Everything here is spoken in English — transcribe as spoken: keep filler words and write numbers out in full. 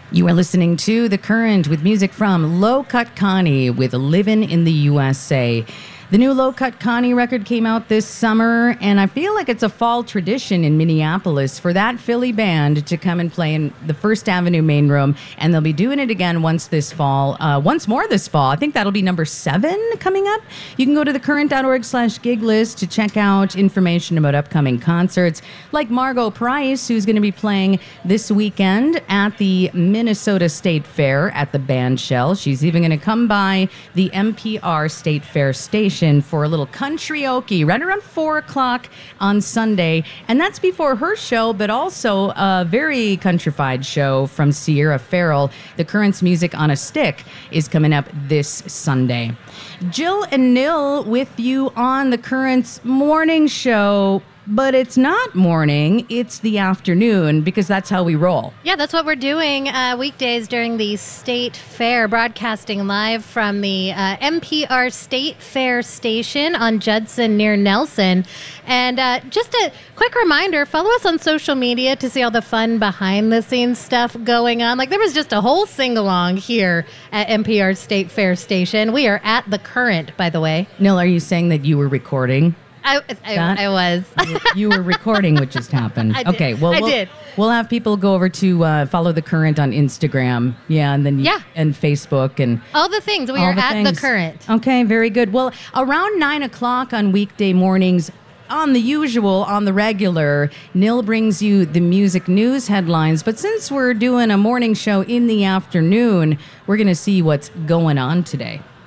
You are listening to The Current with music from Low Cut Connie with Livin' in the U S A. The new Low Cut Connie record came out this summer, and I feel like it's a fall tradition in Minneapolis for that Philly band to come and play in the First Avenue main room, and they'll be doing it again once this fall, uh, once more this fall. I think that'll be number seven coming up. You can go to thecurrent.org slash gig list to check out information about upcoming concerts, like Margot Price, who's going to be playing this weekend at the Minnesota State Fair at the Band Shell. She's even going to come by the N P R State Fair station for a little country-oke right around four o'clock on Sunday. And that's before her show, but also a very countrified show from Sierra Farrell. The Current's Music on a Stick is coming up this Sunday. Jill and Nil with you on the Current's morning show. But it's not morning, it's the afternoon, because that's how we roll. Yeah, that's what we're doing uh, weekdays during the State Fair, broadcasting live from the uh, N P R State Fair station on Judson near Nelson. And uh, just a quick reminder, follow us on social media to see all the fun behind-the-scenes stuff going on. Like, there was just a whole sing-along here at N P R State Fair station. We are at The Current, by the way. Nil, are you saying that you were recording? I, I, I was. You were recording what just happened. I did. Okay, well, I we'll, did. We'll have people go over to uh, follow The Current on Instagram. Yeah, and then yeah. and Facebook and all the things. We are at things. The Current. Okay, very good. Well, around nine o'clock on weekday mornings, on the usual, on the regular, Nil brings you the music news headlines. But since we're doing a morning show in the afternoon, we're going to see what's going on today.